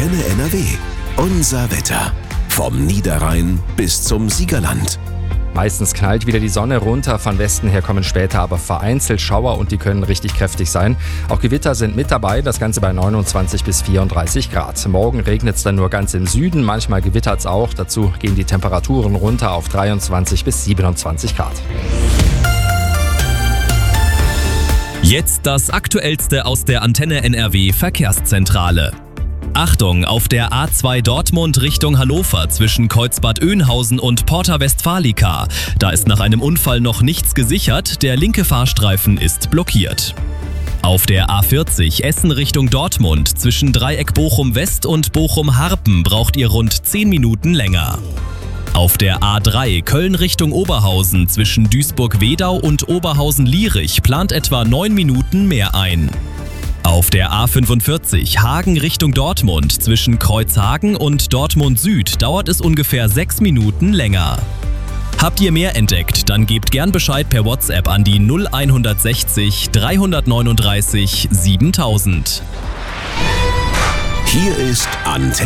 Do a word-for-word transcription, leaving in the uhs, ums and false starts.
Antenne N R W. Unser Wetter. Vom Niederrhein bis zum Siegerland. Meistens knallt wieder die Sonne runter, von Westen her kommen später aber vereinzelt Schauer und die können richtig kräftig sein. Auch Gewitter sind mit dabei, das Ganze bei neunundzwanzig bis vierunddreißig Grad. Morgen regnet es dann nur ganz im Süden, manchmal gewittert es auch. Dazu gehen die Temperaturen runter auf dreiundzwanzig bis siebenundzwanzig Grad. Jetzt das Aktuellste aus der Antenne N R W Verkehrszentrale. Achtung, auf der A zwei Dortmund Richtung Hannover zwischen Kreuzbad Oeynhausen und Porta Westfalica. Da ist nach einem Unfall noch nichts gesichert, der linke Fahrstreifen ist blockiert. Auf der A vierzig Essen Richtung Dortmund zwischen Dreieck Bochum West und Bochum Harpen braucht ihr rund zehn Minuten länger. Auf der A drei Köln Richtung Oberhausen zwischen Duisburg-Wedau und Oberhausen-Lierich plant etwa neun Minuten mehr ein. Auf der A fünfundvierzig Hagen Richtung Dortmund zwischen Kreuzhagen und Dortmund Süd dauert es ungefähr sechs Minuten länger. Habt ihr mehr entdeckt, dann gebt gern Bescheid per WhatsApp an die null sechzig dreihundertneununddreißig siebentausend. Hier ist Antenne